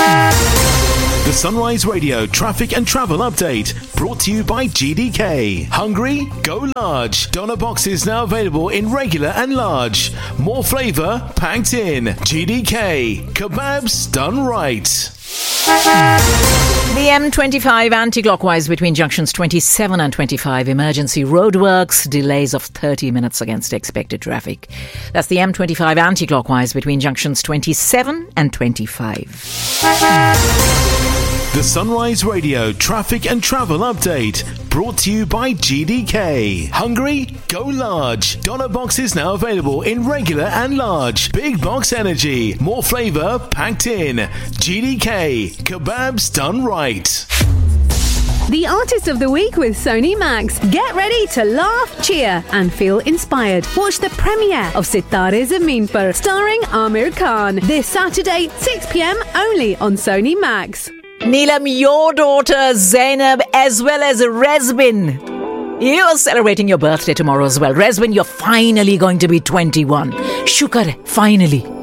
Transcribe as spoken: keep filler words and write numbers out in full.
The Sunrise Radio traffic and travel update brought to you by G D K. Hungry? Go large. Doner boxes now available in regular and large. More flavour packed in. G D K. Kebabs done right. The M twenty-five anti-clockwise between junctions twenty-seven and twenty-five. Emergency roadworks. Delays of thirty minutes against expected traffic. That's the M twenty-five anti-clockwise between junctions twenty-seven and twenty-five. The Sunrise Radio traffic and travel update brought to you by G D K. Hungry? Go large. Doner boxes now available in regular and large. Big box energy. More flavour packed in. G D K. Kebabs done right. The Artist of the Week with Sony Max. Get ready to laugh, cheer and feel inspired. Watch the premiere of Sitare Zameen Par starring Amir Khan this Saturday six p.m. only on Sony Max. Neelam, your daughter Zainab as well as Rezbin. You are celebrating your birthday tomorrow as well. Rezbin, you're finally going to be twenty-one. Shukar, finally.